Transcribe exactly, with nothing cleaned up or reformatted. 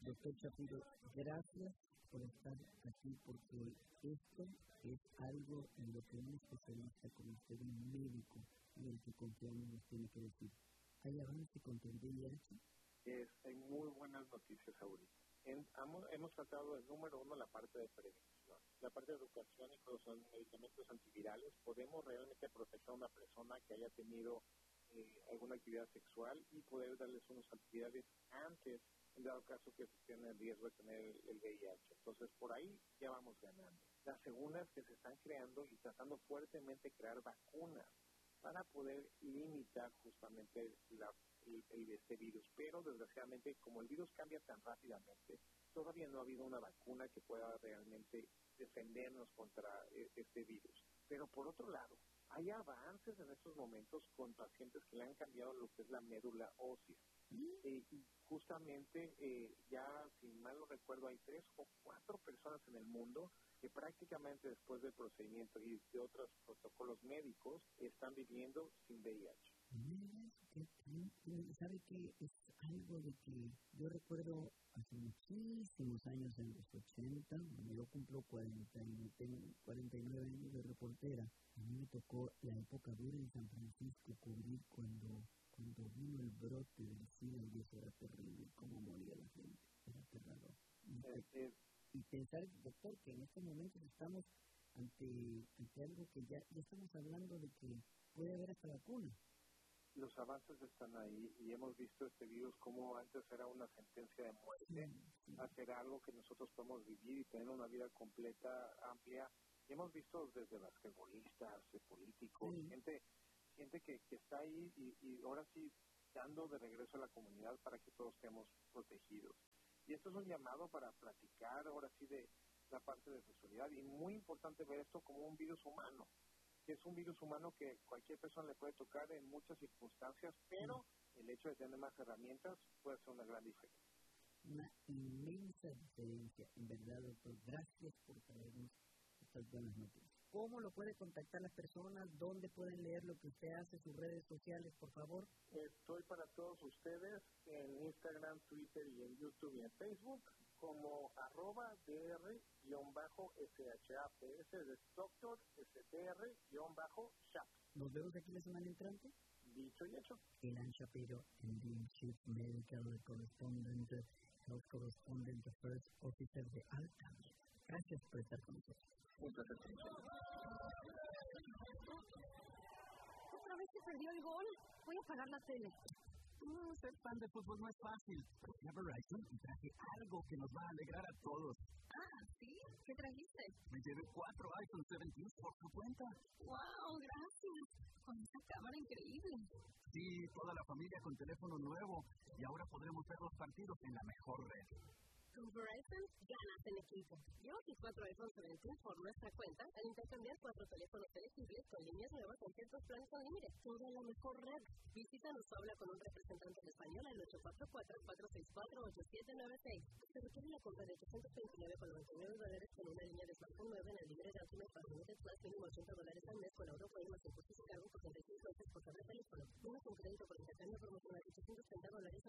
Doctor Shapiro, gracias por estar aquí, porque esto es algo en lo que un especialista como usted, un médico en el que confiamos, nos tiene que decir. ¿Hay avance contra el V I H? Es, hay muy buenas noticias ahorita. En, hemos, hemos tratado, el número uno, la parte de prevención. La parte de educación y con los medicamentos antivirales podemos realmente proteger a una persona que haya tenido eh, alguna actividad sexual y poder darles unos antivirales antes, en dado caso que se tiene el riesgo de tener el, el V I H. Entonces, por ahí ya vamos ganando. La segunda es que se están creando y tratando fuertemente de crear vacunas para poder limitar justamente la, el, el, este virus. Pero, desgraciadamente, como el virus cambia tan rápidamente, todavía no ha habido una vacuna que pueda realmente defendernos contra este virus. Pero, por otro lado, hay avances en estos momentos con pacientes que le han cambiado lo que es la médula ósea. Eh, y justamente, eh, ya, si mal no recuerdo, hay tres o cuatro personas en el mundo que prácticamente después del procedimiento y de otros protocolos médicos están viviendo sin V I H. ¿Sabe qué? Es algo de que yo recuerdo hace muchísimos años, en los ochenta, yo cumplo cuarenta, cuarenta y nueve años de reportera. A mí me tocó la época dura en San Francisco, cubrir cuando, cuando vino el brote del SIDA, y eso era terrible, cómo moría la gente, era aterrador. Y, eh, eh, y pensar, doctor, que en estos momentos estamos ante, ante algo que ya, ya estamos hablando de que puede haber hasta vacuna. Los avances están ahí y hemos visto este virus como antes era una sentencia de muerte, sí, sí. a ser algo que nosotros podemos vivir y tener una vida completa, amplia. Y hemos visto desde basquetbolistas, políticos, sí. gente gente que, que está ahí y, y ahora sí dando de regreso a la comunidad para que todos estemos protegidos. Y esto es un llamado para platicar ahora sí de la parte de sexualidad y muy importante ver esto como un virus humano. Que es un virus humano que cualquier persona le puede tocar en muchas circunstancias, pero el hecho de tener más herramientas puede ser una gran diferencia. Una inmensa diferencia, en verdad, doctor. Gracias por traernos estas buenas noticias. ¿Cómo lo puede contactar las personas? ¿Dónde pueden leer lo que usted hace? Sus redes sociales, por favor. Estoy para todos ustedes en Instagram, Twitter y en YouTube y en Facebook como arroba dr-shaps, de doctor str-shap. ¿Nos vemos aquí la semana entrante? Dicho y hecho. Ilan Shapiro, M D, Chief Medical Correspondent, Health Correspondent, First Officer de Alcamia. Gracias por estar con nosotros. Muchas gracias. Otra vez se perdió el gol. Voy a apagar la tele. No, ser fan de fútbol no es fácil. Traje a Verizon y traje algo que nos va a alegrar a todos. Ah, ¿sí? ¿Qué trajiste? Me llevé cuatro iPhone diecisiete por su cuenta. ¡Wow! Gracias. Con esa cámara increíble. Sí, toda la familia con teléfono nuevo. Y ahora podremos ver los partidos en la mejor red. Con Verizon ganas en equipo. Lleva tus cuatro iPhone diecisiete por nuestra cuenta al intercambiar cuatro teléfonos elegibles con líneas nuevas en ciertos planes con límite. Toda la mejor red. Visítanos o habla con un representante en español al ocho cuatro cuatro, cuatro seis cuatro, ocho siete nueve seis. Se requiere la compra de ochocientos veintinueve con noventa y nueve dólares con una línea de smartphone nueva en el libre de Ultimate para Unlimited Plus mínimo ochenta dólares al mes con Europa y más impuestos y cargo por treinta y cinco meses por cada teléfono. Uno con crédito por intercambio promocional ochocientos treinta dólares